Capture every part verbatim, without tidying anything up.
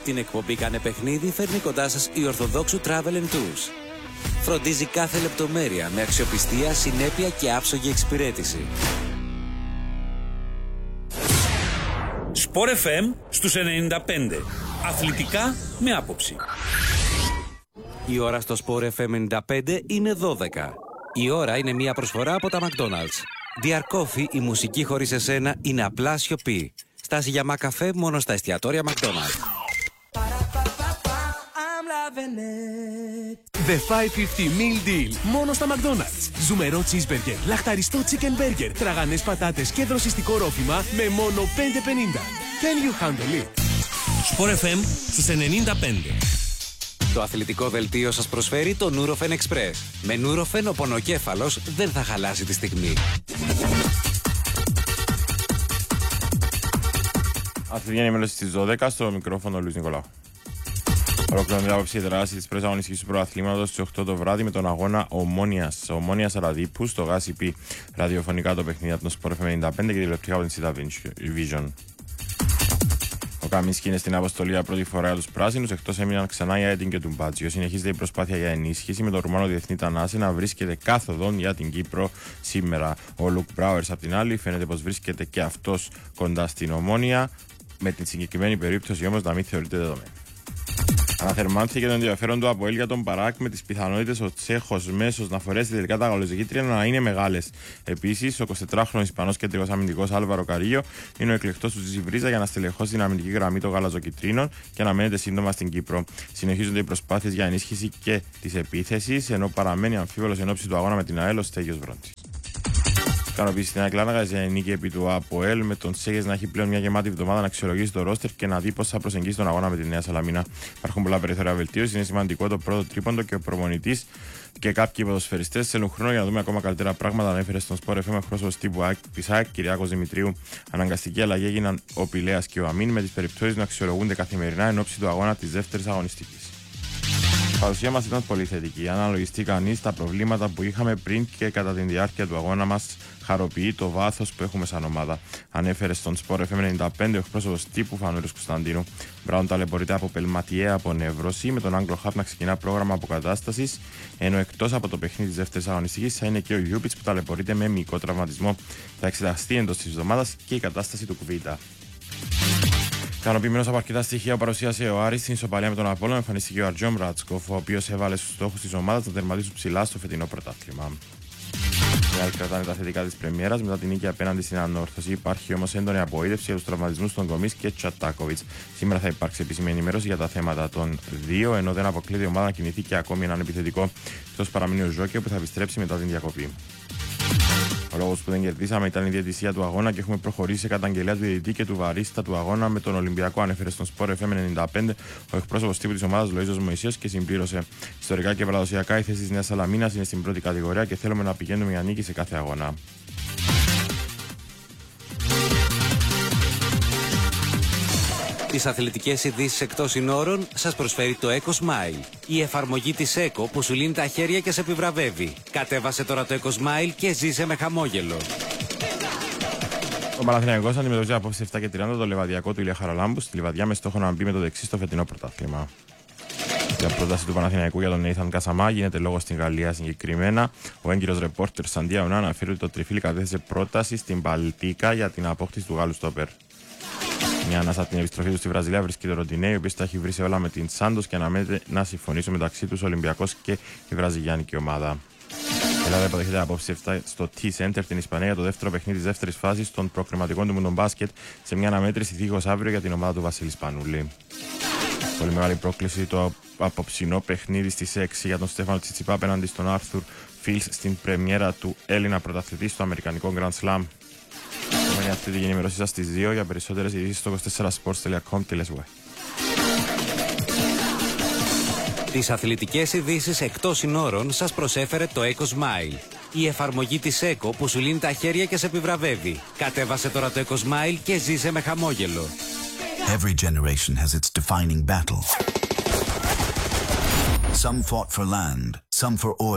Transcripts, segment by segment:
Την εκπομπή «Κάνε παιχνίδι» φέρνει κοντά σας η Ορθοδόξου Travel and Tours. Φροντίζει κάθε λεπτομέρεια με αξιοπιστία, συνέπεια και άψογη εξυπηρέτηση. Sport εφ εμ στους ενενήντα πέντε. Αθλητικά με άποψη. Η ώρα στο Sport εφ εμ ενενήντα πέντε είναι δώδεκα. Η ώρα είναι μια προσφορά από τα McDonald's. Dear Coffee, η μουσική χωρίς εσένα είναι απλά σιωπή. Στάση για μακαφέ μόνο στα εστιατόρια McDonald's. The πεντακόσια πενήντα Meal Deal. Μόνο στα McDonald's. Ζουμερό cheeseburger, λαχταριστό chicken burger, τραγανές πατάτες και δροσιστικό ρόφημα με μόνο πέντε πενήντα. Can you handle it? Sport εφ εμ στους ενενήντα πέντε. Το αθλητικό δελτίο σας προσφέρει το Nurofen Express. Με Nurofen ο πονοκέφαλος δεν θα χαλάσει τη στιγμή. Αθλητική ενημέρωση στις δώδεκα, στο μικρόφωνο Λουίς Νικολάου. Ολοκληρώνεται η άποψη δράση τη πρώτη αγωνιστική του πρωταθλήματος στις οκτώ το βράδυ με τον αγώνα Ομόνιας. Ομόνιας Αραδίπου στο ΓΑΣΥΠΗ ραδιοφωνικά το παιχνίδι από τον Sport εφ εμ ενενήντα πέντε και τηλεοπτικά από την Σίτα Vision. Ο Καμίσκι είναι στην αποστολή για πρώτη φορά για τους πράσινους, εκτός έμειναν ξανά η Άιντιν και του Μπάτσιο. Συνεχίζεται η προσπάθεια για ενίσχυση με τον Ρουμάνο διεθνή Τανάση να βρίσκεται κάθοδον για την Κύπρο σήμερα. Ο Λουκ Μπράουερς απ' την άλλη φαίνεται πως βρίσκεται και αυτός κοντά στην Ομόνια, με την συγκεκριμένη περίπτωση όμως να μην θεωρείται δεδομένη. Αναθερμάνθηκε το ενδιαφέρον του ΑΠΟΕΛ για τον Παράκ με τις πιθανότητες ο Τσέχος μέσος να φορέσει τελικά τα γαλοζυγήτρια να είναι μεγάλες. Επίσης, ο εικοσιτετράχρονος Ισπανός κεντρικός αμυντικός Άλβαρο Καρίγιο είναι ο εκλεκτός του Τζι Βρίζα για να στελεχώσει την αμυντική γραμμή των γαλαζοκυτρίνων και να μένεται σύντομα στην Κύπρο. Συνεχίζονται οι προσπάθειες για ενίσχυση και της επίθεσης, ενώ παραμένει αμφίβολος εν ώψη του αγώνα με την ΑΕΛ ο Στέγιος Βρόντης. Ικανοποίηση στην Ακλάναγα για νίκη επί του ΑΠΟΕΛ, με τον Σέγες να έχει πλέον μια γεμάτη εβδομάδα να αξιολογήσει το ρόστερ και να δει πώς θα προσεγγίσει τον αγώνα με τη Νέα Σαλαμίνα. Υπάρχουν πολλά περιθώρια βελτίωση. Είναι σημαντικό το πρώτο τρίποντο και ο προπονητής και κάποιοι ποδοσφαιριστές θέλουν χρόνο για να δούμε ακόμα καλύτερα πράγματα. Ανέφερε στον Sport εφ εμ εκπρόσωπος τύπου της ΑΕΚ, Κυριάκος Δημητρίου. Αναγκαστική αλλαγή έγιναν ο Πηλέας και ο Αμίν, με τις περιπτώσεις να αξιολογούνται καθημερινά εν ώψη του αγώνα της δεύτερης αγωνιστικής. Η παρουσία μας ήταν πολύ θετική. Αν αναλογιστεί κανείς τα προβλήματα που είχαμε πριν και κατά τη διάρκεια του αγώνα μας, χαροποιεί το βάθος που έχουμε σαν ομάδα. Ανέφερε στον Sport εφ εμ ενενήντα πέντε ο εκπρόσωπος τύπου Φανούρης Κωνσταντίνου. Μπράουν ταλαιπωρείται από πελματιαία απονεύρωση, με τον Άγγλο Χαπ να ξεκινά πρόγραμμα αποκατάστασης, ενώ εκτός από το παιχνίδι της δεύτερης αγωνιστικής θα είναι και ο Γιούπιτς που ταλαιπωρείται με μυϊκό τραυματισμό. Θα εξεταστεί εντός της εβδομάδας και η κατάσταση του Κουβίτα. Ικανοποιημένος από αρκετά στοιχεία παρουσίασε ο Άρης στην ισοπαλία με τον Απόλλωνα, εμφανίστηκε ο Αρτζόμ Ρατσκοφ, ο οποίος έβαλε στους στόχους της ομάδας να τερματίσουν ψηλά στο φετινό πρωτάθλημα. Οι άλλοι κρατάνε τα θετικά της πρεμιέρας μετά την νίκη απέναντι στην Ανόρθωση. Υπάρχει όμως έντονη απογοήτευση για τους τραυματισμούς των Γκομής και Τσατάκοβιτς. Σήμερα θα υπάρξει επίσημη ενημέρωση για τα θέματα των δύο, ενώ δεν αποκλείεται η ομάδα να κινηθεί και ακόμη έναν επιθετικό. Εκτός παραμείνει ο Ζόκιο που θα επιστρέψει μετά την διακοπή. Ο λόγος που δεν κερδίσαμε ήταν η διαιτησία του αγώνα και έχουμε προχωρήσει σε καταγγελία του διαιτητή και του βαρίστα του αγώνα με τον Ολυμπιακό, ανέφερε στον Sport εφ εμ ενενήντα πέντε ο εκπρόσωπος τύπου της ομάδας Λοΐζος Μωυσίος και συμπλήρωσε: ιστορικά και παραδοσιακά η θέση της Νέας Σαλαμίνας είναι στην πρώτη κατηγορία και θέλουμε να πηγαίνουμε για νίκη σε κάθε αγώνα. Τις αθλητικές ειδήσεις εκτός συνόρων σας προσφέρει το Eco Smile. Η εφαρμογή της Eco που σου λύνει τα χέρια και σε επιβραβεύει. Κατέβασε τώρα το Eco Smile και ζήσε με χαμόγελο. Ο Παναθηναϊκός αντιμετωπίζει απόψε επτά και τριάντα το Λεβαδιακό του Ηλία Χαραλάμπου στη Λιβαδιά με στόχο να μπει με το δεξί στο φετινό πρωτάθλημα. Για πρόταση του Παναθηναϊκού για τον Νέιθαν Κασαμά γίνεται λόγο στην Γαλλία συγκεκριμένα. Ο έγκυρος ρεπόρτερ Σαντία Ουνά αναφέρει ότι το Τριφύλι κατέθεσε πρόταση στην Παλτίκα για την απόκτηση του Γάλλου στόπερ. Μια ανάσα από την επιστροφή του στη Βραζιλία βρίσκεται ο Ροντινέη, ο οποίος τα έχει βρει σε όλα με την Σάντος και αναμένεται να συμφωνήσουν μεταξύ τους ο Ολυμπιακός και η βραζιλιάνικη ομάδα. Η Ελλάδα υποδέχεται απόψε επτά στο T-Center την Ισπανία για το δεύτερο παιχνίδι της δεύτερης φάσης των προκριματικών του Μουντομπάσκετ σε μια αναμέτρηση δίχως αύριο για την ομάδα του Βασίλη Σπανούλη. Πολύ μεγάλη πρόκληση το απόψινό παιχνίδι στις έξι για τον Στέφανο Τσιτσιπά απέναντι στον Άρθουρ Φίλς στην πρεμιέρα του Έλληνα πρωταθλητή στο Αμερικανικό Grand Slam. Μένει αυτή την ενημερώσή σας στις δύο. Για περισσότερες ειδήσεις στο είκοσι τέσσερα σπορτς τελεία κομ. Τις αθλητικές ειδήσεις εκτός συνόρων σας προσέφερε το Eco Smile. Η εφαρμογή της Eco που σου λύνει τα χέρια και σε επιβραβεύει. Κατέβασε τώρα το Eco Smile και ζήσε με χαμόγελο. Every generation has its defining battle. Some fought for land, some for oil,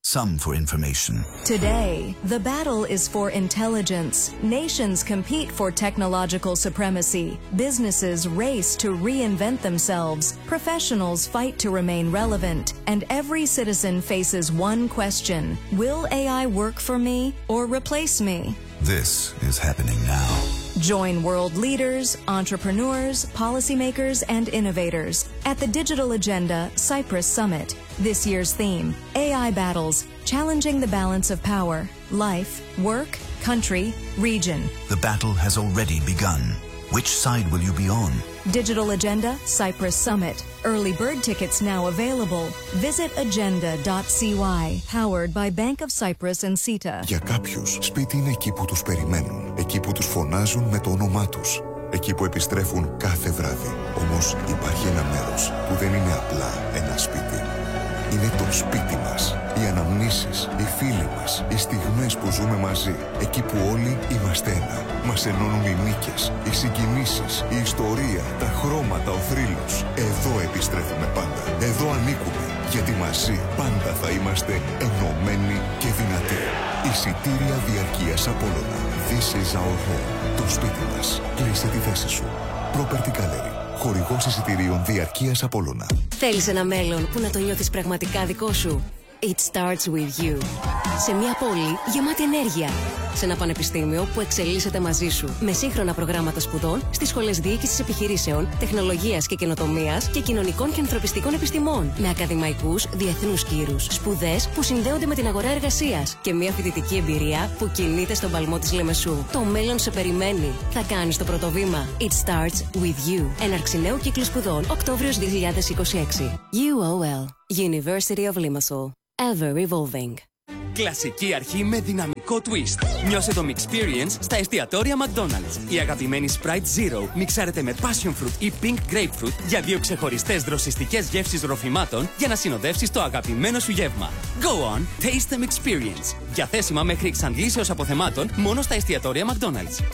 some for information. Today, the battle is for intelligence. Nations compete for technological supremacy. Businesses race to reinvent themselves. Professionals fight to remain relevant. And every citizen faces one question: will A I work for me or replace me? This is happening now. Join world leaders, entrepreneurs, policymakers, and innovators at the Digital Agenda Cyprus Summit. This year's theme: A I battles, challenging the balance of power, life, work, country, region. The battle has already begun. Which side will you be on? Digital Agenda Cyprus Summit. Early bird tickets now available. Visit agenda dot c y. Powered by Bank of Cyprus and CETA. Για κάποιους, σπίτι είναι εκεί που τους περιμένουν. Εκεί που τους φωνάζουν με το όνομά τους. Εκεί που επιστρέφουν κάθε βράδυ. Όμως υπάρχει ένα μέρος που δεν είναι απλά ένα σπίτι. Είναι το σπίτι μας. Οι αναμνήσεις, οι φίλοι μας, οι στιγμές που ζούμε μαζί. Εκεί που όλοι είμαστε ένα. Μας ενώνουν οι νίκες, οι συγκινήσεις, η ιστορία, τα χρώματα, ο θρύλος. Εδώ επιστρέφουμε πάντα. Εδώ ανήκουμε. Γιατί μαζί πάντα θα είμαστε ενωμένοι και δυνατοί. Εισιτήρια διαρκείας Απόλλωνα. This is our home. Το σπίτι μας. Κλείσε τη θέση σου. Property Gallery. Χορηγός εισιτηρίων διαρκείας Απόλλωνα. Θέλεις ένα μέλλον που να το νιώθεις πραγματικά δικό σου? It starts with you. Σε μια πόλη γεμάτη ενέργεια. Σε ένα πανεπιστήμιο που εξελίσσεται μαζί σου. Με σύγχρονα προγράμματα σπουδών στις σχολές διοίκησης επιχειρήσεων, τεχνολογίας και καινοτομίας και κοινωνικών και ανθρωπιστικών επιστημών. Με ακαδημαϊκούς διεθνούς κύρους. Σπουδές που συνδέονται με την αγορά εργασίας. Και μια φοιτητική εμπειρία που κινείται στον παλμό της Λεμεσού. Το μέλλον σε περιμένει. Θα κάνεις το πρώτο βήμα. It starts with you. Έναρξη νέου κύκλου σπουδών Οκτώβριος δύο χιλιάδες είκοσι έξι. γιου ο ελ. University of Limassol. Ever evolving. Κλασική αρχή με δυναμικό twist. Νιώσε το Mixperience στα εστιατόρια McDonald's. Η αγαπημένη Sprite Zero μιξάρεται με Passion Fruit ή Pink Grapefruit για δύο ξεχωριστές δροσιστικές γεύσεις ροφημάτων για να συνοδεύσεις το αγαπημένο σου γεύμα. Go on, taste the Mixperience. Διαθέσιμα μέχρι εξαντλήσεως αποθεμάτων μόνο στα εστιατόρια McDonald's.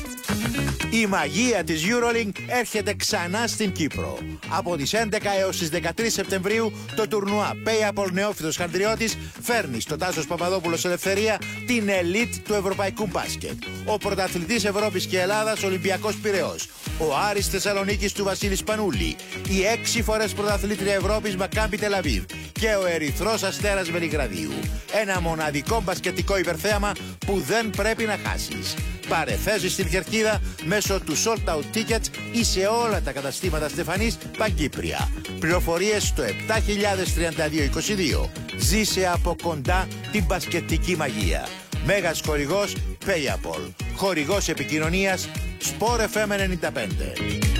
Η μαγεία της EuroLink έρχεται ξανά στην Κύπρο. Από τις έντεκα έως τις δεκατρείς Σεπτεμβρίου το τουρνουά Payable Νεόφυτος Χαντριώτης φέρνει στο Τάσος Παπαδόπουλος Ελευθερία την ελίτ του ευρωπαϊκού μπάσκετ. Ο πρωταθλητής Ευρώπης και Ελλάδας Ολυμπιακός Πειραιώς. Ο Άρης Θεσσαλονίκης του Βασίλη Σπανούλη. Η έξι φορές πρωταθλήτρια Ευρώπης Μακάμπι Τελαβίβ. Και ο Ερυθρός Αστέρας Βελιγραδίου. Ένα μοναδικό μπασκετικό υπερθέαμα που δεν πρέπει να χάσεις. Πάρε θέση στην κερκίδα μέσω του Sold Out Tickets ή σε όλα τα καταστήματα Στεφανής Παγκύπρια. Πληροφορίες στο επτά χιλιάδες τριάντα δύο είκοσι δύο. Ζήσε από κοντά την μπασκετική μαγεία. Μέγας χορηγός Payable. Χορηγός επικοινωνίας Sport εφ εμ ενενήντα πέντε.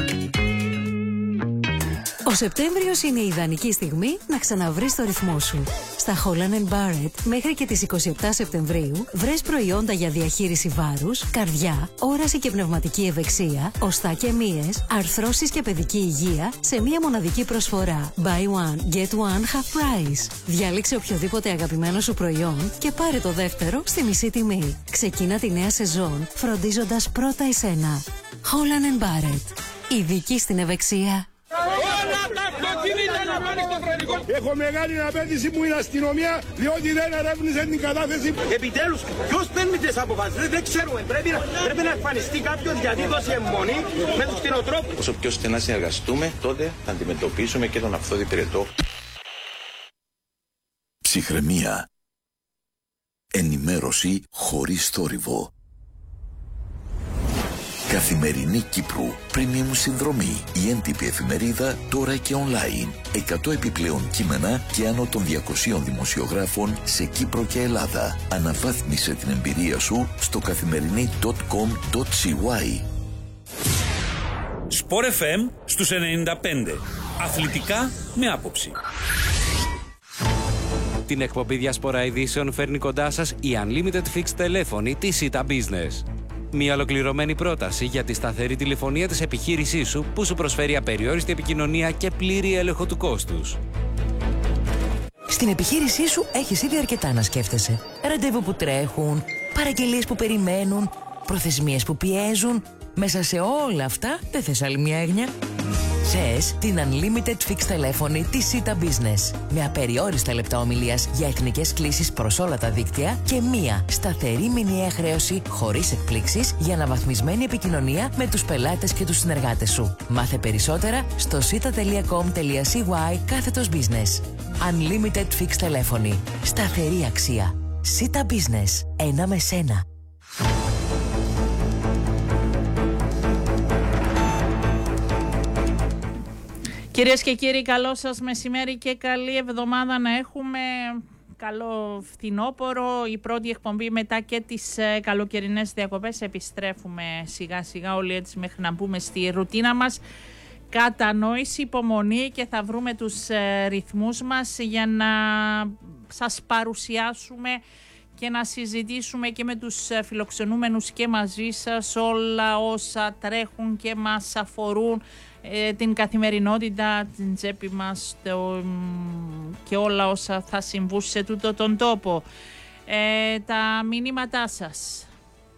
Ο Σεπτέμβριος είναι η ιδανική στιγμή να ξαναβρεις το ρυθμό σου. Στα Holland and Barrett μέχρι και τις είκοσι επτά Σεπτεμβρίου βρες προϊόντα για διαχείριση βάρους, καρδιά, όραση και πνευματική ευεξία, οστά και μύες, αρθρώσεις και παιδική υγεία σε μία μοναδική προσφορά. Buy one, get one, half price. Διάλεξε οποιοδήποτε αγαπημένο σου προϊόν και πάρε το δεύτερο στη μισή τιμή. Ξεκίνα τη νέα σεζόν φροντίζοντας πρώτα εσένα. Holland and Barrett. Ειδική στην ευεξία. Έχω μεγάλη απέτηση που η αστυνομία, διότι δεν ερεύνησε την κατάθεση. Επιτέλους, ποιος παίρνει τις αποφάσεις, δεν ξέρουμε. Πρέπει να, πρέπει να εμφανιστεί κάποιος γιατί δώσει αιμονή με τους κτηνοτρόφους. Όσο πιο στενά συνεργαστούμε, τότε θα αντιμετωπίσουμε και τον αυθόδη πυρετό. Ψυχραιμία. Ενημέρωση χωρίς θόρυβο. Καθημερινή Κύπρου, premium συνδρομή, η έντυπη εφημερίδα τώρα και online. εκατό επιπλέον κείμενα και άνω των διακοσίων δημοσιογράφων σε Κύπρο και Ελλάδα. Αναβάθμισε την εμπειρία σου στο καθημερινή τελεία κομ τελεία σι γουάι. Sport εφ εμ στους ενενήντα πέντε. Αθλητικά με άποψη. Την εκπομπή Διασπορά Ειδήσεων φέρνει κοντά σας η Unlimited Fixed τηλέφωνη της CETA Business. Μια ολοκληρωμένη πρόταση για τη σταθερή τηλεφωνία της επιχείρησής σου που σου προσφέρει απεριόριστη επικοινωνία και πλήρη έλεγχο του κόστους. Στην επιχείρησή σου έχεις ήδη αρκετά να σκέφτεσαι. Ραντεβού που τρέχουν, παραγγελίες που περιμένουν, προθεσμίες που πιέζουν. Μέσα σε όλα αυτά δεν θες άλλη μια έγνοια. Ζες την Unlimited Fixed τηλέφωνη της Sita Business. Με απεριόριστα λεπτά ομιλίας για εθνικές κλήσεις προς όλα τα δίκτυα και μία σταθερή μηνιαία χρέωση χωρίς εκπλήξεις για αναβαθμισμένη επικοινωνία με τους πελάτες και τους συνεργάτες σου. Μάθε περισσότερα στο sita τελεία com τελεία c y κάθετος business. Unlimited Fixed τηλέφωνη. Σταθερή αξία. Sita Business. Ένα με σένα. Κυρίες και κύριοι, καλό σας μεσημέρι και καλή εβδομάδα να έχουμε. Καλό φθινόπωρο, η πρώτη εκπομπή μετά και τις ε, καλοκαιρινές διακοπές. Επιστρέφουμε σιγά σιγά όλοι έτσι μέχρι να μπούμε στη ρουτίνα μας. Κατανόηση, υπομονή και θα βρούμε τους ε, ρυθμούς μας για να σας παρουσιάσουμε και να συζητήσουμε και με τους ε, φιλοξενούμενους και μαζί σας όλα όσα τρέχουν και μας αφορούν, ε, την καθημερινότητα, την τσέπη μας το, και όλα όσα θα συμβούν σε τούτο τον τόπο. Ε, τα μηνύματά σας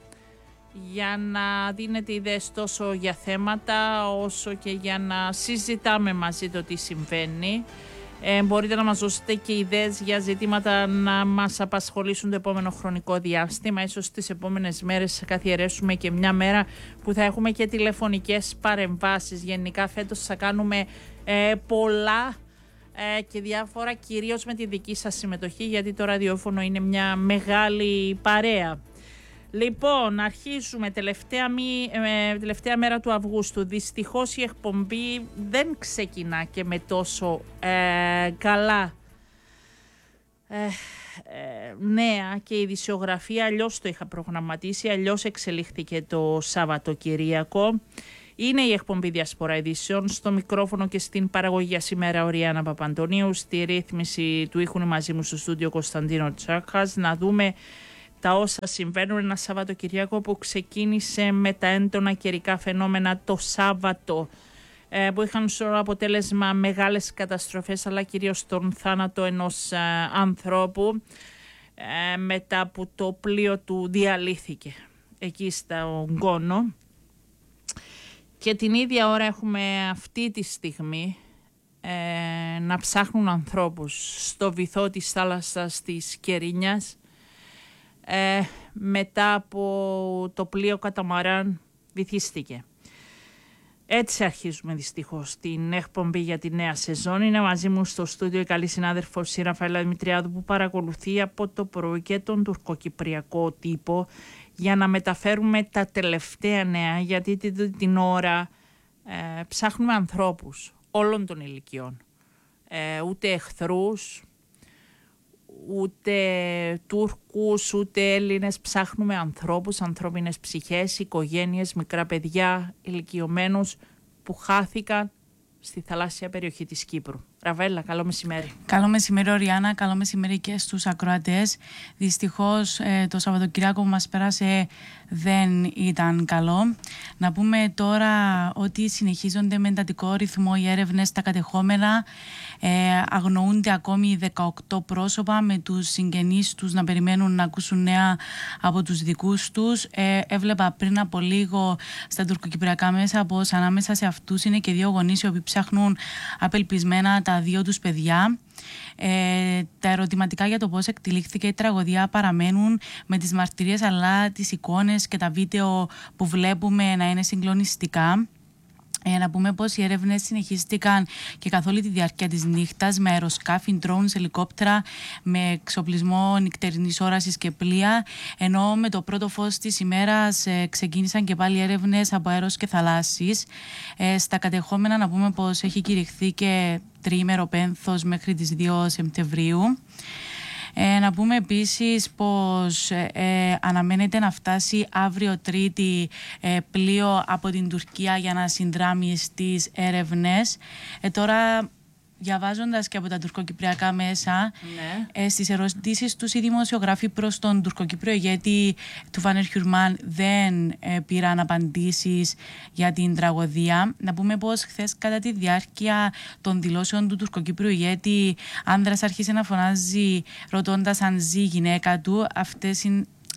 για να δίνετε ιδέες τόσο για θέματα όσο και για να συζητάμε μαζί το τι συμβαίνει. Ε, μπορείτε να μας δώσετε και ιδέες για ζητήματα να μας απασχολήσουν το επόμενο χρονικό διάστημα. Ίσως τις επόμενες μέρες καθιερέσουμε και μια μέρα που θα έχουμε και τηλεφωνικές παρεμβάσεις. Γενικά φέτος θα κάνουμε ε, πολλά ε, και διάφορα, κυρίως με τη δική σας συμμετοχή, γιατί το ραδιόφωνο είναι μια μεγάλη παρέα. Λοιπόν, αρχίζουμε τελευταία, μη, ε, τελευταία μέρα του Αυγούστου. Δυστυχώς η εκπομπή δεν ξεκινά και με τόσο ε, καλά ε, ε, νέα και η ειδησιογραφία. Αλλιώς το είχα προγραμματίσει, αλλιώς εξελίχθηκε το Σαββατοκυριακό. Είναι η εκπομπή Διασπορά Ειδήσεων. Στο μικρόφωνο και στην παραγωγή σήμερα ο Ριάννα Παπαντονίου. Στη ρύθμιση του ήχου μαζί μου στο στούντιο Κωνσταντίνο Τσάκας. Να δούμε τα όσα συμβαίνουν ένα Σαββατοκυριακό που ξεκίνησε με τα έντονα καιρικά φαινόμενα το Σάββατο, ε, που είχαν στο αποτέλεσμα μεγάλες καταστροφές, αλλά κυρίως τον θάνατο ενός ε, ανθρώπου ε, μετά που το πλοίο του διαλύθηκε εκεί στα Γκόνο. Και την ίδια ώρα έχουμε αυτή τη στιγμή ε, να ψάχνουν ανθρώπους στο βυθό της θάλασσας της Κερίνιας, Ε, μετά από το πλοίο καταμαράν βυθίστηκε. Έτσι αρχίζουμε δυστυχώς την εκπομπή για τη νέα σεζόν. Είναι μαζί μου στο στούντιο η καλή συνάδελφος η Ραφαέλα Δημητριάδου, που παρακολουθεί από το πρωί και τον τουρκοκυπριακό τύπο για να μεταφέρουμε τα τελευταία νέα, γιατί την, την ώρα ε, ψάχνουμε ανθρώπους όλων των ηλικιών, ε, ούτε εχθρούς, ούτε Τούρκους, ούτε Έλληνες. Ψάχνουμε ανθρώπους, ανθρώπινες ψυχές, οικογένειες, μικρά παιδιά, ηλικιωμένους που χάθηκαν στη θαλάσσια περιοχή της Κύπρου. Ραβέλα, καλό μεσημέρι. Καλό μεσημέρι, Ριάννα. Καλό μεσημέρι και στους ακροατές. Δυστυχώς ε, το Σαββατοκυριακό που μας πέρασε δεν ήταν καλό. Να πούμε τώρα ότι συνεχίζονται με εντατικό ρυθμό οι έρευνες στα κατεχόμενα. Ε, αγνοούνται ακόμη δεκαοκτώ πρόσωπα, με τους συγγενείς τους να περιμένουν να ακούσουν νέα από τους δικούς τους. Ε, έβλεπα πριν από λίγο στα τουρκοκυπριακά μέσα πως ανάμεσα σε αυτούς είναι και δύο γονείς οι οποίοι ψάχνουν απελπισμένα τα δύο τους παιδιά. Ε, τα ερωτηματικά για το πώς εκτελήχθηκε η τραγωδία παραμένουν, με τις μαρτυρίες αλλά τις εικόνες και τα βίντεο που βλέπουμε να είναι συγκλονιστικά. Ε, να πούμε πως οι έρευνες συνεχίστηκαν και καθ' όλη τη διάρκεια της νύχτας με αεροσκάφη, drones, ελικόπτερα, με εξοπλισμό νυχτερινής όρασης και πλοία, ενώ με το πρώτο φως της ημέρας ε, ξεκίνησαν και πάλι έρευνες από αέρος και θαλάσσης. Ε, στα κατεχόμενα να πούμε πως έχει κηρυχθεί και τριήμερο πένθος μέχρι τις δύο Σεπτεμβρίου. Ε, να πούμε επίσης πως ε, ε, αναμένεται να φτάσει αύριο Τρίτη ε, πλοίο από την Τουρκία για να συνδράμει στις έρευνες. Ε, τώρα, διαβάζοντας και από τα τουρκοκυπριακά μέσα, ναι. ε, στις ερωτήσεις τους οι δημοσιογράφοι προς τον τουρκοκύπριο ηγέτη του Φανέρ Χιουρμάν δεν ε, πήραν απαντήσεις για την τραγωδία. Να πούμε πως χθες κατά τη διάρκεια των δηλώσεων του τουρκοκύπριου ηγέτη, άνδρας άρχισε να φωνάζει ρωτώντας αν ζει η γυναίκα του. Αυτές είναι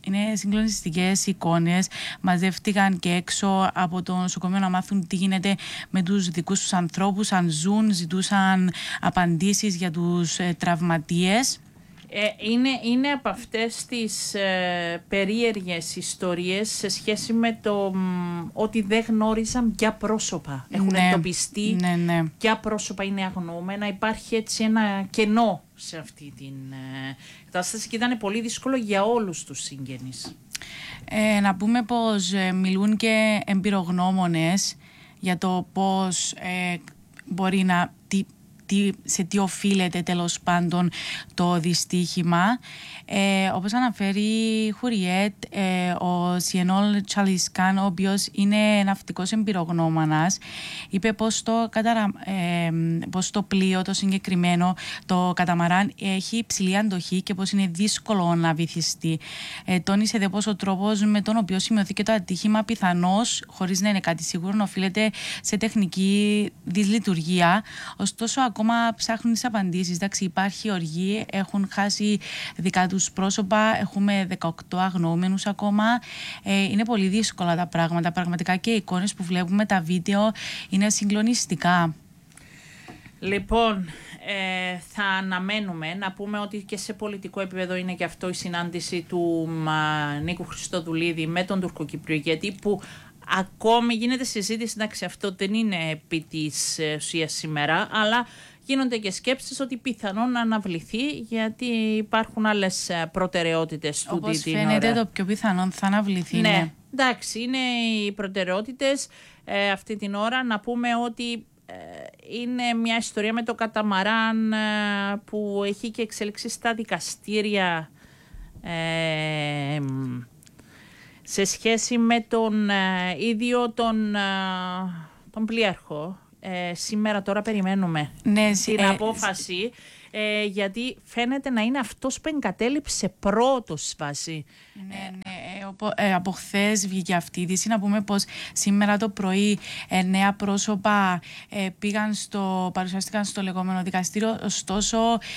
είναι συγκλονιστικές εικόνες. Μαζεύτηκαν και έξω από το νοσοκομείο να μάθουν τι γίνεται με τους δικούς τους ανθρώπους, αν ζουν, ζητούσαν απαντήσεις για τους ε, τραυματίες. Ε, είναι, είναι από αυτές τις ε, περίεργες ιστορίες σε σχέση με το μ, ότι δεν γνώριζαν ποια πρόσωπα έχουν ναι, εντοπιστεί, ναι, ναι. ποια πρόσωπα είναι αγνοούμενα. Υπάρχει έτσι ένα κενό σε αυτή την ε, κατάσταση και ήταν πολύ δύσκολο για όλους τους συγγενείς. Ε, να πούμε πως ε, μιλούν και εμπειρογνώμονες για το πως ε, μπορεί να... Τι, σε τι οφείλεται τέλος πάντων το δυστύχημα. Ε, όπως αναφέρει η Χουριέτ, ε, ο Σιενόλ Τσαλισκάν, ο οποίος είναι ναυτικός εμπειρογνώμονας, είπε πως το, καταρα, ε, πως το πλοίο, το συγκεκριμένο, το καταμαράν, έχει υψηλή αντοχή και πως είναι δύσκολο να βυθιστεί. Ε, τόνισε δε πως ο τρόπος με τον οποίο σημειώθηκε το ατύχημα πιθανώς, χωρίς να είναι κάτι σίγουρο, οφείλεται σε τεχνική δυσλειτουργία. Ωστόσο, ακόμα ψάχνουν τις απαντήσεις. Εντάξει, υπάρχει οργή, έχουν χάσει δικά τους πρόσωπα, έχουμε δεκαοκτώ αγνοούμενους ακόμα. Ε, είναι πολύ δύσκολα τα πράγματα. Πραγματικά και οι εικόνες που βλέπουμε, τα βίντεο, είναι συγκλονιστικά. Λοιπόν, ε, θα αναμένουμε να πούμε ότι και σε πολιτικό επίπεδο είναι και αυτό η συνάντηση του μα, Νίκου Χριστοδουλίδη με τον τουρκοκυπριογέτη, που ακόμη γίνεται συζήτηση. Εντάξει, αυτό δεν είναι επί της ουσίας σήμερα, αλλά γίνονται και σκέψεις ότι πιθανόν να αναβληθεί, γιατί υπάρχουν άλλες προτεραιότητες του όπως την φαίνεται ώρα. Το πιο πιθανόν θα αναβληθεί. Ναι, ναι. εντάξει, είναι οι προτεραιότητες ε, αυτή την ώρα. Να πούμε ότι ε, είναι μια ιστορία με το καταμαράν ε, που έχει και εξελιξει στα δικαστήρια ε, σε σχέση με τον ε, ίδιο τον, ε, τον πλοίαρχο. Ε, σήμερα τώρα περιμένουμε ναι, την ε, απόφαση ε, γιατί φαίνεται να είναι αυτός που εγκατέλειψε πρώτος βάση. Ναι, ναι. Ε, ε, από χθες βγήκε αυτή η είδηση. Να πούμε πως σήμερα το πρωί ε, νέα πρόσωπα ε, πήγαν στο, παρουσιάστηκαν στο λεγόμενο δικαστήριο, ωστόσο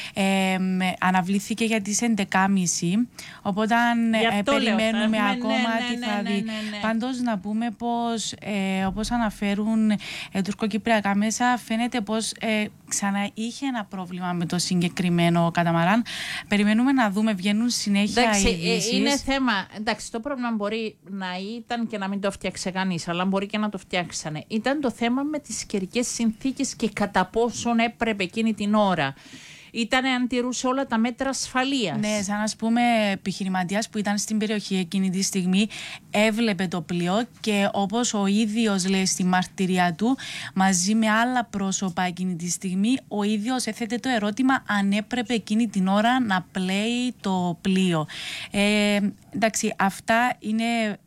ε, αναβλήθηκε για τις έντεκα και μισή, οπότε ε, περιμένουμε λέω, ακόμα ναι, ναι, τι θα ναι, δει. Ναι, ναι, ναι. Πάντως να πούμε πως ε, όπως αναφέρουν ε, τουρκοκυπριακά μέσα, φαίνεται πως ε, ξανά είχε ένα πρόβλημα με το συγκεκριμένο καταμαράν. Περιμένουμε να δούμε, βγαίνουν συνέχεια εντάξει, ειδήσεις. Είναι θέμα, εντάξει, το πρόβλημα μπορεί να ήταν και να μην το φτιάξε κανείς, αλλά μπορεί και να το φτιάξανε. Ήταν το θέμα με τις καιρικές συνθήκες και κατά πόσον έπρεπε εκείνη την ώρα. Ήταν αν τηρούσε όλα τα μέτρα ασφαλείας. Ναι, σαν να πούμε επιχειρηματίας που ήταν στην περιοχή εκείνη τη στιγμή, έβλεπε το πλοίο και όπως ο ίδιος λέει στη μαρτυρία του, μαζί με άλλα πρόσωπα εκείνη τη στιγμή, ο ίδιος έθετε το ερώτημα αν έπρεπε εκείνη την ώρα να πλέει το πλοίο. Ε, εντάξει, αυτά είναι...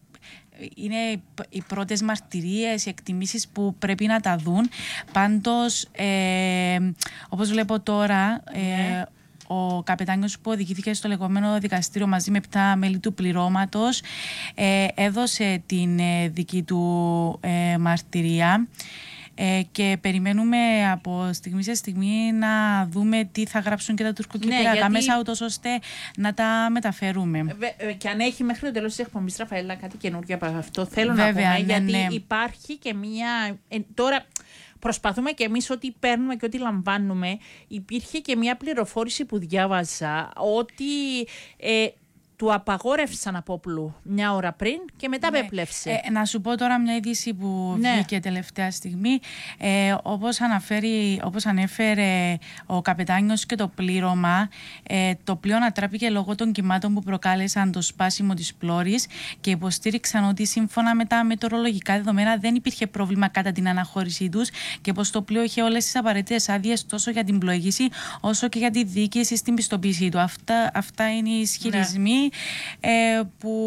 Είναι οι πρώτες μαρτυρίες, οι εκτιμήσεις που πρέπει να τα δουν. Πάντως, ε, όπως βλέπω τώρα, ε, ναι. ο καπετάνιος που οδηγήθηκε στο λεγόμενο δικαστήριο μαζί με επτά μέλη του πληρώματος ε, έδωσε την ε, δική του ε, μαρτυρία. Ε, και περιμένουμε από στιγμή σε στιγμή να δούμε τι θα γράψουν και τα τουρκοκυπριακά ναι, γιατί... μέσα, ούτως ώστε να τα μεταφέρουμε. Ε, και αν έχει μέχρι το τέλος της εκπομπής, Ραφαέλα, κάτι καινούργιο από αυτό θέλω Βέβαια, να πούμε, ναι, γιατί ναι. υπάρχει και μία... Ε, τώρα προσπαθούμε και εμείς ό,τι παίρνουμε και ό,τι λαμβάνουμε. Υπήρχε και μία πληροφόρηση που διάβαζα ότι... Ε, του απαγόρευσαν από όπλου μια ώρα πριν και μετά ναι. πέπλευσε. Ε, να σου πω τώρα μια είδηση που ναι. βγήκε τελευταία στιγμή. Ε, όπως, αναφέρει, όπως ανέφερε ο καπετάνιος και το πλήρωμα, ε, το πλοίο ανατράπηκε λόγω των κυμάτων που προκάλεσαν το σπάσιμο της πλώρης και υποστήριξαν ότι σύμφωνα με τα μετεωρολογικά δεδομένα δεν υπήρχε πρόβλημα κατά την αναχώρησή τους και πως το πλοίο είχε όλες τις απαραίτητες άδειες τόσο για την πλοήγηση όσο και για τη διοίκηση στην πιστοποίησή του. Αυτά, αυτά είναι οι ισχυρισμοί. Ναι. Ε,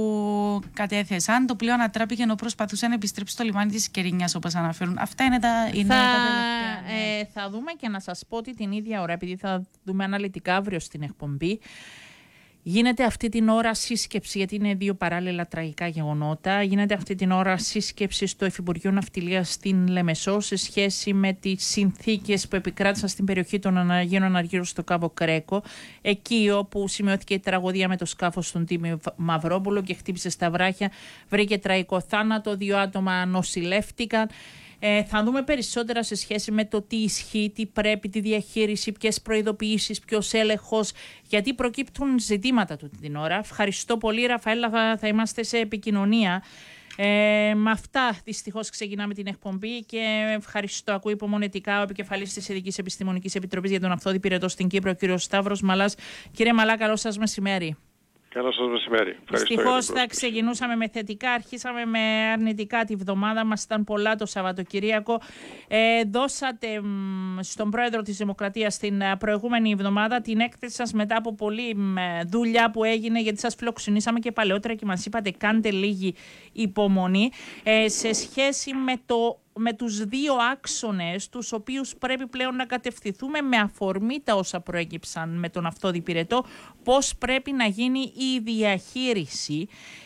που κατέθεσαν. Το πλοίο ανατράπηκε ενώ προσπαθούσε να επιστρέψει στο λιμάνι της Κερίνιας, όπως αναφέρουν. Αυτά είναι τα, είναι θα, τα τελευταία. Ε, θα δούμε και να σας πω ότι την ίδια ώρα, επειδή θα δούμε αναλυτικά αύριο στην εκπομπή, Γίνεται αυτή την ώρα σύσκεψη, γιατί είναι δύο παράλληλα τραγικά γεγονότα. Γίνεται αυτή την ώρα σύσκεψη στο Υφυπουργείο Ναυτιλίας στην Λεμεσό σε σχέση με τις συνθήκες που επικράτησαν στην περιοχή των Αναγίων Αναργύρων στο Κάβο Κρέκο. Εκεί όπου σημειώθηκε η τραγωδία με το σκάφος του Τίμη Μαυρόπουλο και χτύπησε στα βράχια, βρήκε τραγικό θάνατο, δύο άτομα νοσηλεύτηκαν. Ε, θα δούμε περισσότερα σε σχέση με το τι ισχύει, τι πρέπει, τη διαχείριση, ποιες προειδοποιήσεις, ποιος έλεγχος, γιατί προκύπτουν ζητήματα του την ώρα. Ευχαριστώ πολύ, Ραφαέλα, θα, θα είμαστε σε επικοινωνία. Ε, με αυτά δυστυχώς ξεκινάμε την εκπομπή και ευχαριστώ. Ακούει υπομονετικά ο επικεφαλής της Ειδικής Επιστημονικής Επιτροπής για τον Αυθόδη Πυρετό στην Κύπρο, κ. Σταύρος Μαλάς. Κύριε Μαλά, καλό σας μεσημέρι. Καλό σας μεσημέρι. Δυστυχώς θα ξεκινούσαμε με θετικά, αρχίσαμε με αρνητικά τη βδομάδα μας, ήταν πολλά το Σαββατοκυριακό. Ε, δώσατε μ, στον πρόεδρο της Δημοκρατίας την προηγούμενη εβδομάδα την έκθεση σας μετά από πολλή μ, δουλειά που έγινε, γιατί σας φιλοξενήσαμε και παλαιότερα και μας είπατε κάντε λίγη υπομονή ε, σε σχέση με το με τους δύο άξονες τους οποίους πρέπει πλέον να κατευθυνθούμε με αφορμή τα όσα προέκυψαν με τον Αυθόδη Πυρετό, πώς πρέπει να γίνει η διαχείριση,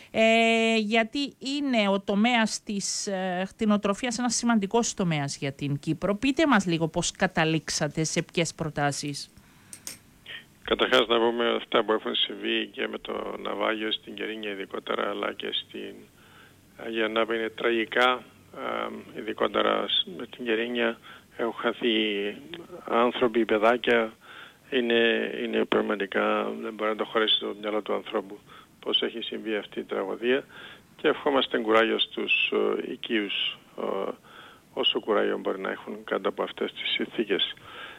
ε, γιατί είναι ο τομέας της ε, κτηνοτροφίας ένας σημαντικός τομέας για την Κύπρο. Πείτε μας λίγο πώς καταλήξατε, σε ποιες προτάσεις. Καταρχάς να πούμε αυτά που έχουν συμβεί και με το ναυάγιο στην Κερίνια ειδικότερα, αλλά και στην Αγία Ανάπα είναι τραγικά. Uh, ειδικότερα με την Κερίνια έχουν χαθεί άνθρωποι, παιδάκια. Είναι, είναι πραγματικά, δεν μπορεί να το χωρίσει το μυαλό του ανθρώπου πώς έχει συμβεί αυτή η τραγωδία, και ευχόμαστε κουράγιο στους uh, οικείους, uh, όσο κουράγιο μπορεί να έχουν κάτω από αυτές τις συνθήκες.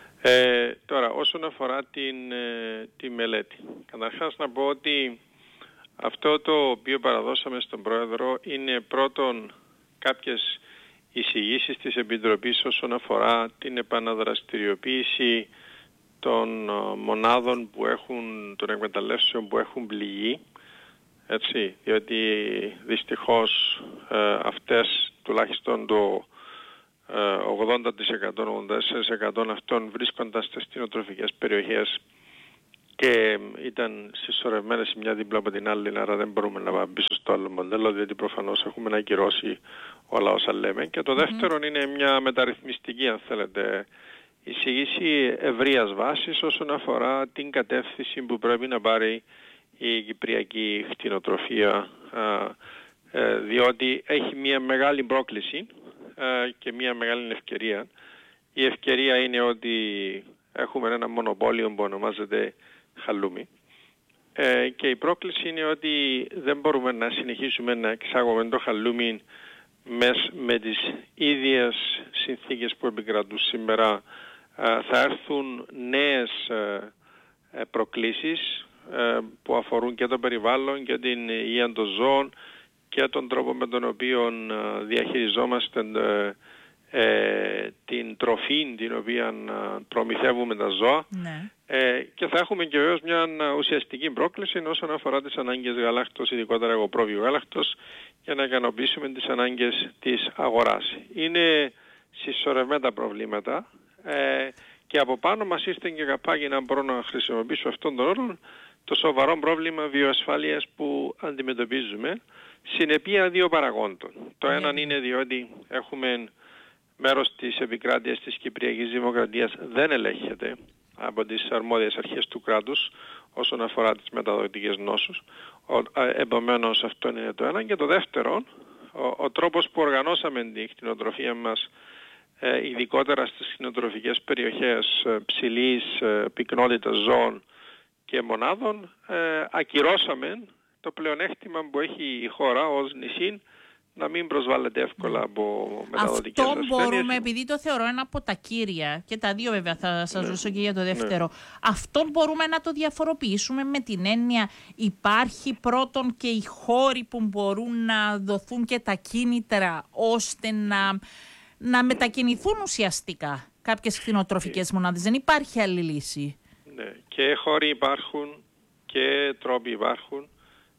Ε, τώρα, όσον αφορά την, ε, τη μελέτη, καταρχάς να πω ότι αυτό το οποίο παραδώσαμε στον Πρόεδρο είναι πρώτον κάποιες εισηγήσεις της Επιτροπής όσον αφορά την επαναδραστηριοποίηση των μονάδων που έχουν, των εκμεταλλεύσεων που έχουν πληγεί, έτσι, διότι δυστυχώς ε, αυτές τουλάχιστον το ε, ογδόντα τοις εκατό, ογδόντα τέσσερα τοις εκατό αυτών βρίσκονταν στις κτηνοτροφικές περιοχές και ήταν συσσωρευμένες η μια δίπλα από την άλλη, άρα δεν μπορούμε να πάμε πίσω στο άλλο μοντέλο, διότι προφανώς έχουμε να ακυρώσει όλα όσα λέμε. Και το δεύτερο mm-hmm. είναι μια μεταρρυθμιστική, αν θέλετε, εισηγήση ευρείας βάσης όσον αφορά την κατεύθυνση που πρέπει να πάρει η κυπριακή κτηνοτροφία, διότι έχει μια μεγάλη πρόκληση και μια μεγάλη ευκαιρία. Η ευκαιρία είναι ότι έχουμε ένα μονοπόλιο που ονομάζεται χαλούμι, ε, και η πρόκληση είναι ότι δεν μπορούμε να συνεχίσουμε να εξάγουμε το χαλούμι μες, με τις ίδιες συνθήκες που επικρατούν σήμερα. Ε, θα έρθουν νέες ε, προκλήσεις ε, που αφορούν και το περιβάλλον και την υγεία των ζώων και τον τρόπο με τον οποίο ε, διαχειριζόμαστε ε, Ε, την τροφή την οποία uh, προμηθεύουμε τα ζώα, ναι. ε, και θα έχουμε και βεβαίως μια uh, ουσιαστική πρόκληση όσον αφορά τις ανάγκες γαλάκτος, ειδικότερα εγωπρόβιου γάλακτος, για να ικανοποιήσουμε τις ανάγκες της αγοράς. Είναι συσσωρευμένα προβλήματα ε, και από πάνω μας ήρθε και καπάκι, να μπορώ να χρησιμοποιήσω αυτόν τον όρο, το σοβαρό πρόβλημα βιοασφάλειας που αντιμετωπίζουμε, συνεπία δύο παραγόντων. Το ένα yeah. είναι διότι έχουμε μέρος της επικράτειας της Κυπριακής Δημοκρατίας δεν ελέγχεται από τις αρμόδιες αρχές του κράτους όσον αφορά τις μεταδοτικές νόσους. Ο, επομένως αυτό είναι το ένα. Και το δεύτερο, ο, ο τρόπος που οργανώσαμε την κτηνοτροφία μας, ε, ειδικότερα στις κτηνοτροφικές περιοχές ε, ψηλής ε, πυκνότητας ζώων και μονάδων, ε, ακυρώσαμε το πλεονέκτημα που έχει η χώρα ως νησί, να μην προσβάλλεται εύκολα από μεταδοτικές ασθένειες. Αυτό μπορούμε, επειδή το θεωρώ ένα από τα κύρια, και τα δύο βέβαια θα σας ναι. ρωτήσω και για το δεύτερο, ναι. αυτό μπορούμε να το διαφοροποιήσουμε με την έννοια υπάρχει πρώτον και οι χώροι που μπορούν να δοθούν και τα κίνητρα ώστε να, να μετακινηθούν ουσιαστικά κάποιες κτηνοτροφικές μονάδες. Δεν υπάρχει άλλη λύση. Ναι, και χώροι υπάρχουν και τρόποι υπάρχουν.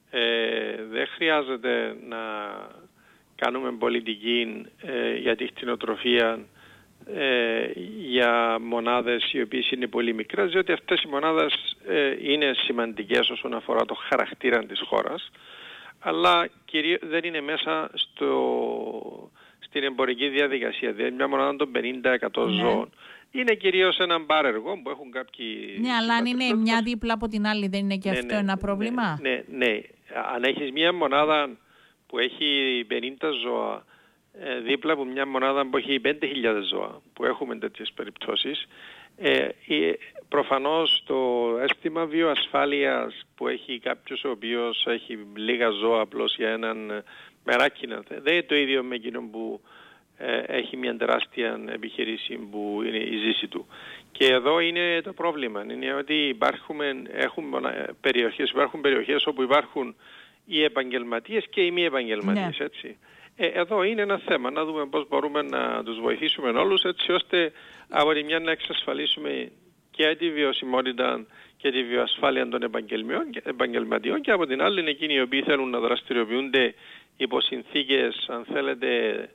Ε, δεν χρειάζεται να κάνουμε πολιτική ε, για τη κτηνοτροφία ε, για μονάδες οι οποίες είναι πολύ μικρές, διότι αυτές οι μονάδες ε, είναι σημαντικές όσον αφορά το χαρακτήρα της χώρας, αλλά κυρίως δεν είναι μέσα στο, στην εμπορική διαδικασία. Δηλαδή μια μονάδα των πενήντα εκατό ναι. ζώων είναι κυρίως έναν πάρεργο που έχουν κάποιοι... Ναι, αλλά αν είναι μια δίπλα από την άλλη δεν είναι και ναι, αυτό ναι, ένα πρόβλημα. Ναι, ναι, ναι. Αν έχεις μια μονάδα που έχει πενήντα ζώα δίπλα από μια μονάδα που έχει πέντε χιλιάδες ζώα, που έχουμε τέτοιες περιπτώσεις, ε, προφανώς το αίσθημα βιοασφάλειας που έχει κάποιος ο οποίος έχει λίγα ζώα απλώς για έναν μεράκι, δεν είναι το ίδιο με εκείνον που ε, έχει μια τεράστια επιχειρήση που είναι η ζήση του. Και εδώ είναι το πρόβλημα, είναι ότι υπάρχουν, έχουμε περιοχές, υπάρχουν περιοχές όπου υπάρχουν οι επαγγελματίες και οι μη επαγγελματίες, ναι. έτσι. Ε, εδώ είναι ένα θέμα, να δούμε πώς μπορούμε να τους βοηθήσουμε όλους, έτσι ώστε από τη μια να εξασφαλίσουμε και τη βιωσιμότητα και τη βιοασφάλεια των επαγγελματιών και από την άλλη είναι εκείνοι οι οποίοι θέλουν να δραστηριοποιούνται υπό συνθήκες, αν θέλετε,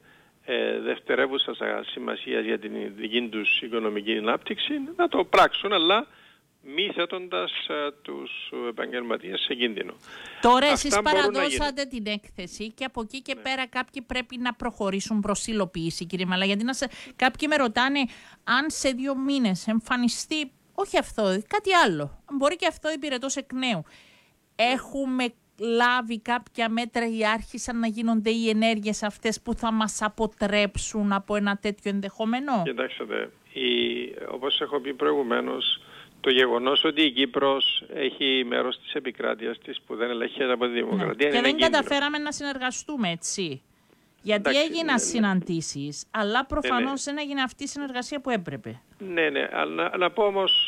ε, δευτερεύουσας σημασίας για την δική τους οικονομική ανάπτυξη, να το πράξουν, αλλά μη θέτοντας uh, τους επαγγελματίες σε κίνδυνο. Τώρα εσείς παραδώσατε την έκθεση και από εκεί και ναι. πέρα κάποιοι πρέπει να προχωρήσουν προς υλοποίηση, κύριε Μαλά, γιατί να σε... κάποιοι με ρωτάνε αν σε δύο μήνες εμφανιστεί, όχι αυτό, κάτι άλλο, μπορεί και αυτό υπηρετός εκ νέου. Έχουμε λάβει κάποια μέτρα ή άρχισαν να γίνονται οι ενέργειες αυτές που θα μας αποτρέψουν από ένα τέτοιο ενδεχόμενο? Κοιτάξτε, η... όπως έχω πει προηγουμένως, το γεγονός ότι η Κύπρος έχει μέρος της επικράτειας της που δεν ελέγχεται από τη δημοκρατία. Ναι. Και δεν καταφέραμε να συνεργαστούμε, έτσι. Γιατί εντάξει, έγιναν ναι, συναντήσεις, ναι. αλλά προφανώς ναι, ναι. δεν έγινε αυτή η συνεργασία που έπρεπε. Ναι, ναι. Αλλά να, να πω όμως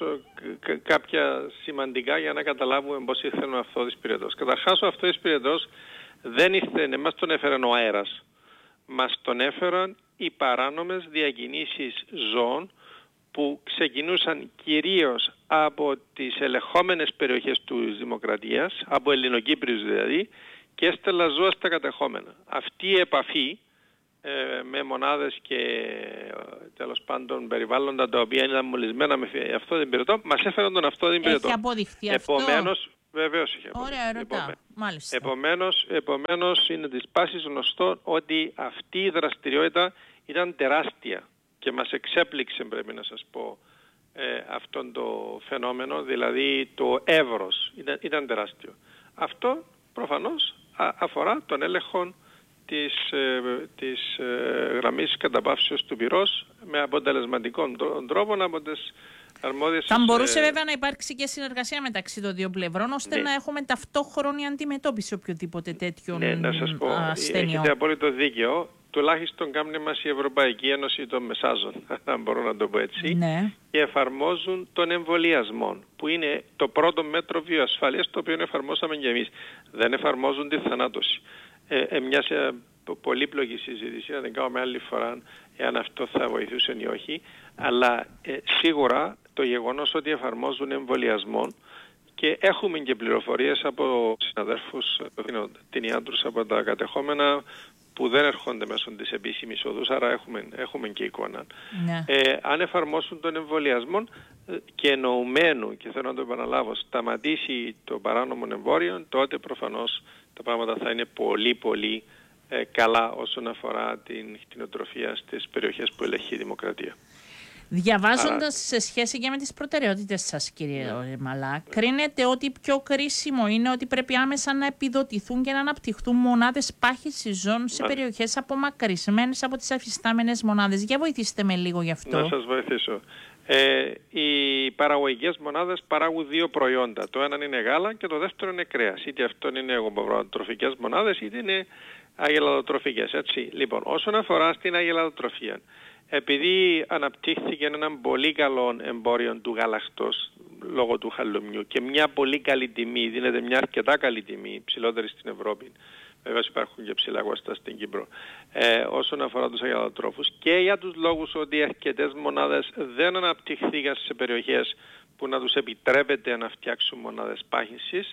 κάποια σημαντικά για να καταλάβουμε πώς ήρθε ο αυτόδης πυρετός. Καταρχάς ο αυτόδης πυρετός δεν ήρθε, ναι, μας τον έφεραν ο αέρας. Μας τον έφεραν οι παράνομες διακινήσεις ζώων που ξεκινούσαν κυρίως από τις ελεγχόμενες περιοχές της Δημοκρατίας, από Ελληνοκύπριους δηλαδή, και έστελα ζώα στα κατεχόμενα. Αυτή η επαφή ε, με μονάδες και ε, τέλος πάντων περιβάλλοντα τα οποία ήταν μολυσμένα με αυτό την πυρετό, μας έφεραν τον αυτό την πυρετό. Έχει αποδειχθεί αυτό? Επομένως, βεβαίως έχει αποδειχθεί. Ωραία, ρωτάω. Μάλιστα. Επομένως, επομένως είναι της πάσης γνωστό ότι αυτή η δραστηριότητα ήταν τεράστια. Και μας εξέπληξε, πρέπει να σας πω, ε, αυτόν το φαινόμενο, δηλαδή το εύρος ήταν, ήταν τεράστιο. Αυτό προφανώς α, αφορά τον έλεγχο της, ε, της ε, γραμμής καταπαύσεως του πυρός με αποτελεσματικό τρόπο από τις αρμόδιες... Θα μπορούσε ε, βέβαια να υπάρξει και συνεργασία μεταξύ των δύο πλευρών, ώστε ναι. να έχουμε ταυτόχρονη αντιμετώπιση οποιοδήποτε τέτοιων ασθενειών. Ναι, να σας πω, ασθενειών. Έχετε απόλυτο δίκαιο. Τουλάχιστον κάνει μας η Ευρωπαϊκή Ένωση των Μεσάζων, αν μπορώ να το πω έτσι, ναι. και εφαρμόζουν τον εμβολιασμό, που είναι το πρώτο μέτρο βιοασφάλειας, το οποίο εφαρμόσαμε και εμείς. Δεν εφαρμόζουν τη θανάτωση. Ε, ε, μια σε πολύπλοκη συζήτηση, να την κάνουμε άλλη φορά, εάν αυτό θα βοηθούσε ή όχι, αλλά ε, σίγουρα το γεγονός ότι εφαρμόζουν εμβολιασμό, και έχουμε και πληροφορίες από συναδέλφους κτηνιάτρους από τα κατεχόμενα, που δεν ερχόνται μέσω της επίσημης οδούς, άρα έχουμε, έχουμε και εικόνα. Ναι. Ε, αν εφαρμόσουν τον εμβολιασμό και εννοουμένου, και θέλω να το επαναλάβω, σταματήσει το παράνομο εμπόριο, τότε προφανώς τα πράγματα θα είναι πολύ πολύ ε, καλά όσον αφορά την κτηνοτροφία στις περιοχές που ελέγχει η δημοκρατία. Διαβάζοντας Άρα... σε σχέση και με τις προτεραιότητες σας, κύριε ναι. Μαλά, ναι. κρίνετε ότι πιο κρίσιμο είναι ότι πρέπει άμεσα να επιδοτηθούν και να αναπτυχθούν μονάδες πάχυσης ζώων σε ναι. περιοχές απομακρυσμένες από τις αφιστάμενες μονάδες. Για βοηθήστε με λίγο γι' αυτό. Να σας βοηθήσω. Ε, οι παραγωγικές μονάδες παράγουν δύο προϊόντα. Το ένα είναι γάλα και το δεύτερο είναι κρέας. Είτε αυτό είναι εγωπροτροφικές μονάδες, είτε είναι αγελαδοτροφικές. Έτσι. Λοιπόν, όσον αφορά στην αγελαδοτροφία, επειδή αναπτύχθηκε ένα πολύ καλό εμπόριο του γάλακτος λόγω του χαλουμιού και μια πολύ καλή τιμή, δίνεται μια αρκετά καλή τιμή, ψηλότερη στην Ευρώπη, βέβαια υπάρχουν και ψηλά κόστα στην Κύπρο, ε, όσον αφορά τους αγελαδοτρόφους, και για τους λόγους ότι αρκετές μονάδες δεν αναπτύχθηκαν σε περιοχές που να τους επιτρέπεται να φτιάξουν μονάδες πάχυνσης,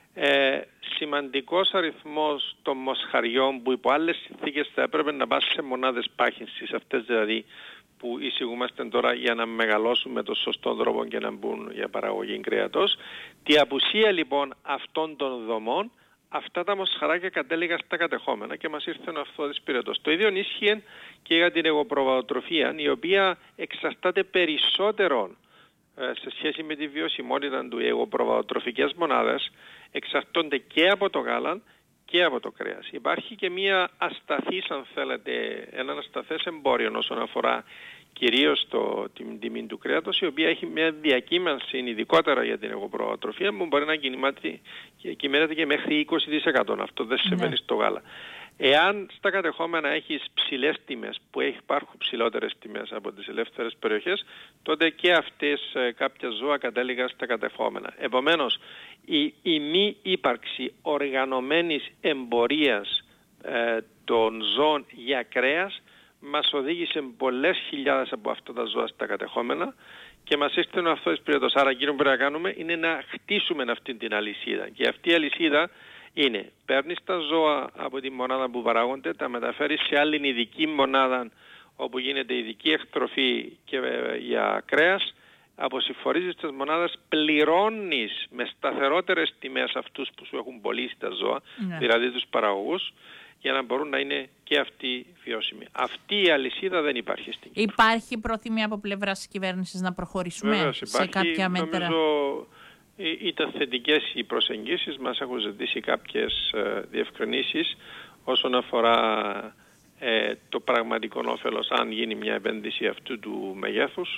Ε, σημαντικός αριθμός των μοσχαριών που υπό άλλες συνθήκες θα έπρεπε να πάνε σε μονάδες πάχυνσης, αυτές δηλαδή που εισηγούμαστε τώρα για να μεγαλώσουν με τον σωστό τρόπο και να μπουν για παραγωγή κρέατος. Τη απουσία λοιπόν αυτών των δομών, αυτά τα μοσχαράκια κατέληγαν στα κατεχόμενα και μας ήρθε ο Αυθόδης πυρετός. Το ίδιο ίσχυε και για την εγωπροβατοτροφία, η οποία εξαρτάται περισσότερο σε σχέση με τη βιωσιμότητα του. Οι εγωπροβατοτροφικές μονάδες εξαρτώνται και από το γάλα και από το κρέας. Υπάρχει και μια ασταθής, αν θέλετε, ένα ασταθές εμπόριο όσον αφορά κυρίως το, την τιμή του κρέατος, η οποία έχει μια διακύμανση ειδικότερα για την εγωπροβατοτροφία που μπορεί να κυμαίνεται και μέχρι είκοσι τοις εκατό. Αυτό δεν συμβαίνει ναι. στο γάλα. Εάν στα κατεχόμενα έχεις ψηλές τιμές, που υπάρχουν ψηλότερες τιμές από τις ελεύθερες περιοχές, τότε και αυτές ε, κάποια ζώα κατέληγαν στα κατεχόμενα. Επομένως, η, η μη ύπαρξη οργανωμένης εμπορίας ε, των ζώων για κρέας μας οδήγησε πολλές χιλιάδες από αυτά τα ζώα στα κατεχόμενα και μας ήρθε ο Αυθόδης πυρετός. Άρα εκείνο που πρέπει να κάνουμε είναι να χτίσουμε αυτή την αλυσίδα. Και αυτή η αλυσίδα είναι, παίρνεις τα ζώα από τη μονάδα που παράγονται, τα μεταφέρεις σε άλλη ειδική μονάδα όπου γίνεται ειδική εκτροφή και για κρέας, αποσυμφορίζεις τις μονάδες, πληρώνεις με σταθερότερες τιμές αυτούς που σου έχουν πωλήσει τα ζώα, ναι. δηλαδή τους παραγωγούς, για να μπορούν να είναι και αυτοί βιώσιμοι. Αυτή η αλυσίδα δεν υπάρχει στην Κύπρο. Υπάρχει προθυμία από πλευράς της κυβέρνησης να προχωρήσουμε Βεβαίως, σε κάποια μέτρα? Νομίζω ήταν θετικές οι προσεγγίσεις, μας έχουν ζητήσει κάποιες ε, διευκρινήσεις όσον αφορά ε, το πραγματικό όφελος αν γίνει μια επένδυση αυτού του μεγέθους.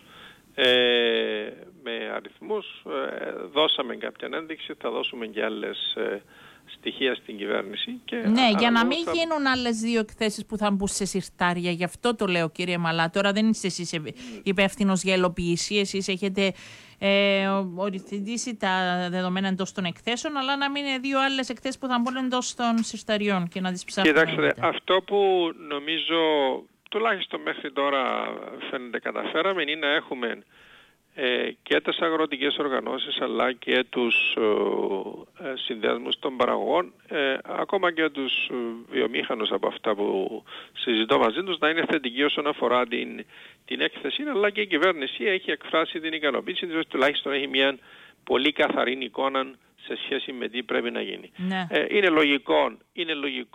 Ε, με αριθμούς ε, δώσαμε κάποια ένδειξη, θα δώσουμε και άλλες ε, στοιχεία στην κυβέρνηση. Και ναι, για να μην θα... γίνουν άλλες δύο εκθέσεις που θα μπουν σε συρτάρια. Γι' αυτό το λέω, κύριε Μαλά. Τώρα δεν είστε εσείς υπεύθυνος για υλοποίηση. Εσείς έχετε ε, οριθετήσει τα δεδομένα εντός των εκθέσεων, αλλά να μην είναι δύο άλλες εκθέσεις που θα μπουν εντός των συρταριών και να τις ψάχνουμε. Κοιτάξτε, αυτό που νομίζω τουλάχιστον μέχρι τώρα φαίνεται καταφέραμε είναι να έχουμε ε, και τις αγροτικές οργανώσεις αλλά και τους ε, συνδέσμους των παραγωγών, ε, ακόμα και τους βιομήχανους από αυτά που συζητώ μαζί τους, να είναι θετικοί όσον αφορά την, την έκθεση, αλλά και η κυβέρνηση έχει εκφράσει την ικανοποίηση της, τουλάχιστον έχει μια πολύ καθαρή εικόνα σε σχέση με τι πρέπει να γίνει. Ναι. Ε, είναι λογικό, είναι λογικό